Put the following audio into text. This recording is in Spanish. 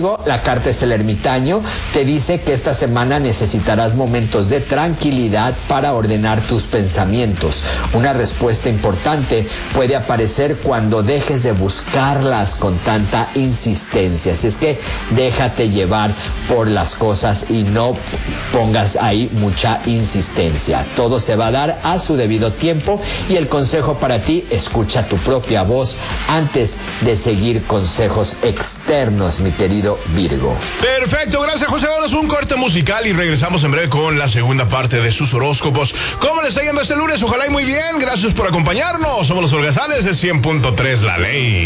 Virgo, la carta es el ermitaño, te dice que esta semana necesitarás momentos de tranquilidad para ordenar tus pensamientos. Una respuesta importante puede aparecer cuando dejes de buscarlas con tanta insistencia. Así es que déjate llevar por las cosas y no pongas ahí mucha insistencia. Todo se va a dar a su debido tiempo y el consejo para ti, escucha tu propia voz antes de seguir consejos externos, mi querido Virgo. Perfecto, gracias José. Vamos a un corte musical y regresamos en breve con la segunda parte de sus horóscopos. ¿Cómo les está yendo este lunes? Ojalá y muy bien. Gracias por acompañarnos. Somos los holgazanes de 100.3 La Ley.